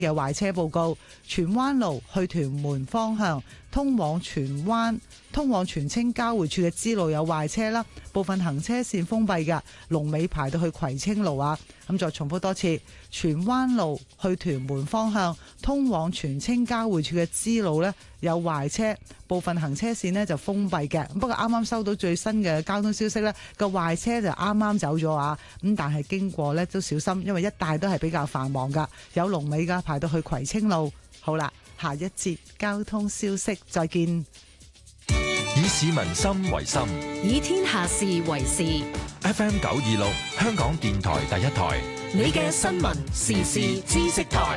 嘅壞車報告，荃灣路去屯門方向通往荃青交匯處嘅支路有壞車啦，部分行車線封閉嘅，龍尾排到去葵青路啊。咁再重複多次，荃灣路去屯門方向通往荃青交匯處嘅支路呢有壞車，部分行車線呢就封閉嘅。不過啱啱收到最新嘅交通消息呢，個壞車就啱啱走咗啊。咁但係經過呢都小心，因為一帶都係比較繁忙噶，有龍尾噶，排到去葵青路。好啦，下一節交通消息再見。 以市民心為心， 以天下事為事。 FM 926香港電台第一台， 你嘅新聞時事知識台。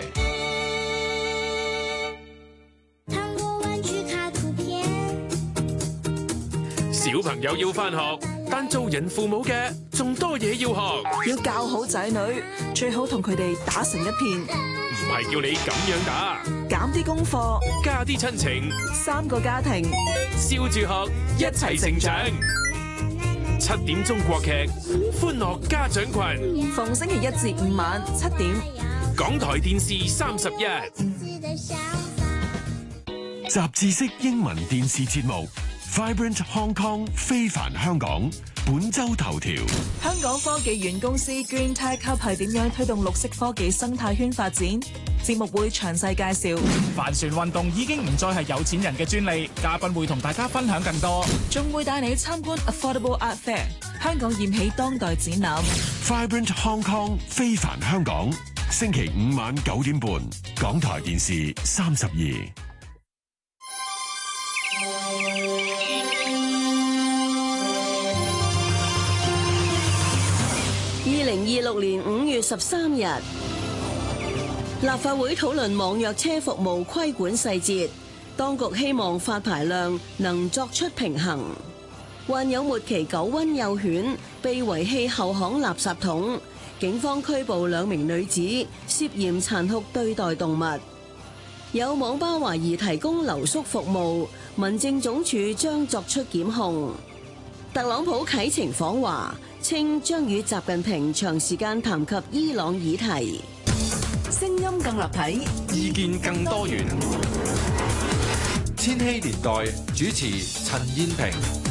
糖果玩具卡圖片。 小朋友要返學，但做人父母嘅仲多嘢要學。 要教好仔女，最好同佢哋打成一片。 唔係叫你咁樣打， 減啲功課， 加啲親情 ，3個家庭， 笑住學，一齊成長。7點鐘國劇，歡樂家長群， 逢星期1至5晚7點， 港台電視31。 雜誌式英文電視節目 Vibrant Hong Kong 非凡香港本周頭條： 香港科技園公司 Green Tech Hub 係點樣推動綠色科技生態圈發展？節目會詳細介紹。 帆船運動已經唔再係有錢人嘅專利，嘉賓會同大家分享更多， 仲會帶你參觀 Affordable Art Fair 香港艷喜當代展覽。 Vibrant Hong Kong 非凡香港，星期5晚9點半，港台電視32。 2026年5月13日，立法會討論網約車服務規管細節，當局希望發牌量能作出平衡。患有末期狗瘟幼犬被遺棄後巷垃圾桶，警方拘捕2名女子涉嫌殘酷對待動物。有網吧懷疑提供留宿服務，民政總署將作出檢控。特朗普啟程訪華，稱將與習近平長時間談及伊朗議題。 聲音更立體， 意見更多元。 千禧年代主持陳燕萍。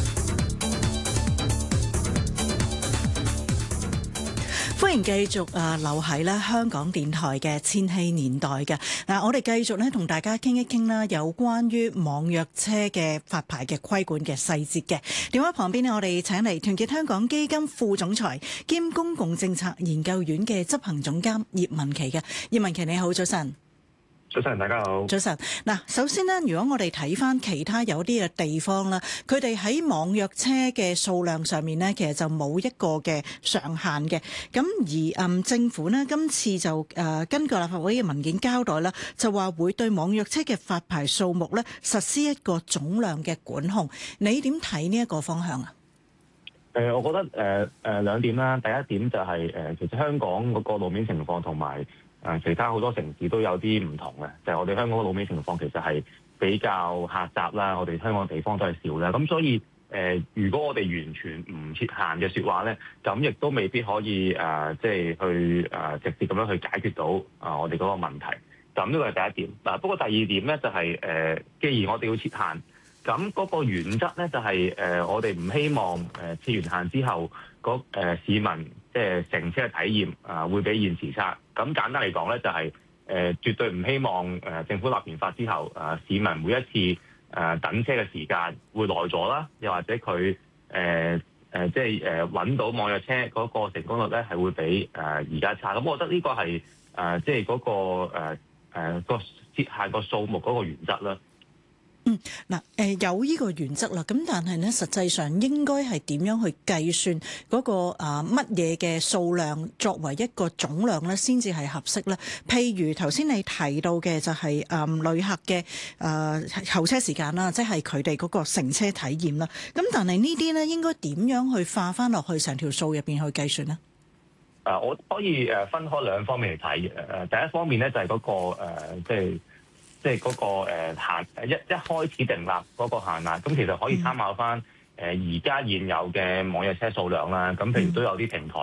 歡迎繼續留喺咧香港電台嘅千禧年代嘅嗱，我哋繼續咧同大家傾一傾啦，有關於網約車嘅發牌嘅規管嘅細節嘅。電話旁邊呢，我哋請嚟團結香港基金副總裁兼公共政策研究院嘅執行總監葉文祺嘅。葉文祺你好，早晨。 早晨，大家好。 早晨。嗱，首先呢，如果我哋睇翻其他有啲嘅地方啦，佢哋喺網約車嘅數量上面呢，其實就冇一個嘅上限嘅。咁而政府呢，今次就根據立法會嘅文件交代啦，就話會對網約車嘅發牌數目呢實施一個總量嘅管控。你點睇呢一個方向啊？ 我覺得兩點啦。第一點就係其實香港嗰個路面情況同埋其他好多城市都有啲唔同嘅，就係我哋香港嘅路面情況其實係比較狹窄啦，我哋香港地方都係少啦，咁所以如果我哋完全唔設限嘅説話咧，咁亦都未必可以即係去直接咁樣去解決到我哋嗰個問題。咁呢個係第一點。嗱，不過第二點咧就係既然我哋要設限，咁嗰個原則咧就係我哋唔希望設完限之後市民即係乘車嘅體驗會比現時差。咁簡單嚟講咧，就係絕對唔希望政府立完法之後，市民每一次等車嘅時間會耐咗啦，又或者佢即係揾到網約車嗰個成功率咧係會比而家差。咁我覺得呢個係即係嗰個設限個數目嗰個原則啦。 有呢個原則啦，咁但係呢，實際上應該係點樣去計算嗰個乜嘢嘅數量作為一個總量呢？先至係合適呢？譬如頭先你提到嘅就係旅客嘅候車時間啦，即係佢哋嗰個乘車體驗啦。咁但係呢啲呢，應該點樣去化翻落去成條數入邊去計算呢？ 我可以分開兩方面嚟睇。第一方面呢，就係嗰個即係嗰個限一開始訂立嗰個限額，咁其實可以參考翻而家現有嘅網約車數量啦。咁譬如都有啲平台，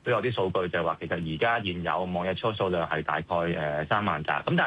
都有啲數據就係話，其實而家現有網約車數量係大概3萬架，咁但